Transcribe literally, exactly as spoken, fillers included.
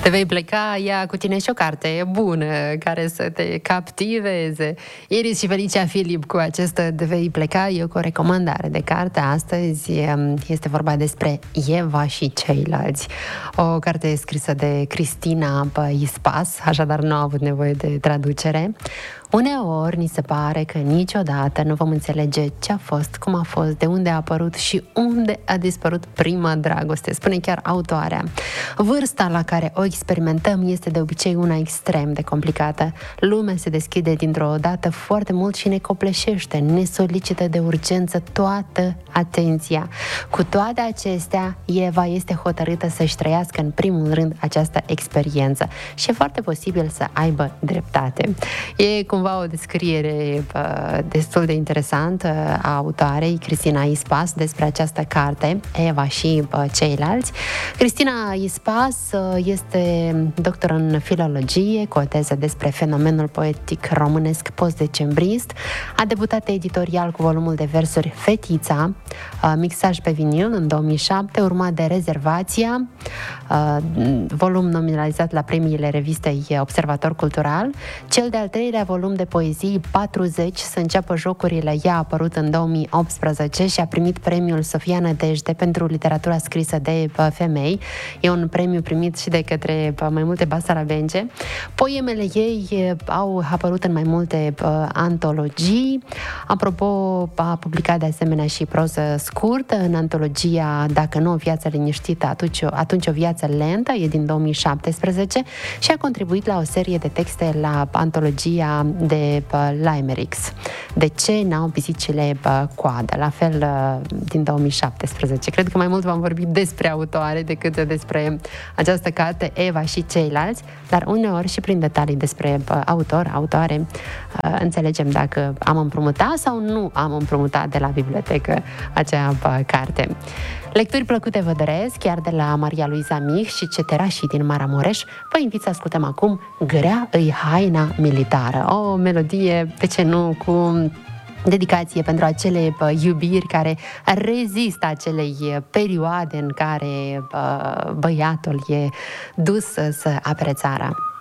Te vei pleca, ia cu tine și o carte bună care să te captiveze. Iris și Felicia Filip cu acest Te vei pleca, eu cu o recomandare de carte astăzi. Este vorba despre Eva și ceilalți. O carte scrisă de Cristina Ispas, așadar nu a avut nevoie de traducere. Uneori ni se pare că niciodată nu vom înțelege ce a fost, cum a fost, de unde a apărut și unde a dispărut prima dragoste, spune chiar autoarea. Vârsta la care o experimentăm este de obicei una extrem de complicată. Lumea se deschide dintr-o dată foarte mult și ne copleșește, ne solicită de urgență toată atenția. Cu toate acestea, Eva este hotărâtă să-și trăiască în primul rând această experiență și e foarte posibil să aibă dreptate. E cumva o descriere uh, destul de interesantă a autoarei Cristina Ispas despre această carte, Eva și uh, ceilalți. Cristina Ispas uh, este doctor în filologie, cu o teză despre fenomenul poetic românesc post-decembrist. A debutat editorial cu volumul de versuri Fetița, uh, mixaj pe vinil în două mii șapte, urmat de Rezervația, uh, volum nominalizat la premiile revistei Observator Cultural. Cel de-al treilea volum de poezii, patruzeci, să înceapă jocurile, ea a apărut în două mii optsprezece și a primit premiul Sofia Nădejde pentru literatura scrisă de femei. E un premiu primit și de către mai multe basarabence. Poemele ei au apărut în mai multe uh, antologii. Apropo, a publicat de asemenea și proză scurtă în antologia Dacă nu o viață liniștită, atunci, atunci o viață lentă, e din două mii șaptesprezece și a contribuit la o serie de texte la antologia de Limericks. De ce n-au pisicile coadă? La fel din două mii șaptesprezece. Cred că mai mult v-am vorbit despre autoare decât despre această carte, Eva și ceilalți, dar uneori și prin detalii despre autor, autoare, înțelegem dacă am împrumutat sau nu am împrumutat de la bibliotecă acea carte. Lecturi plăcute vă doresc, chiar de la Maria Luiza Mich și Ceterașii din Maramureș. Vă invit să ascultăm acum Grea îi haina militară. O melodie, de ce nu, cu dedicație pentru acele iubiri care rezistă acelei perioade în care băiatul e dus să apere țara.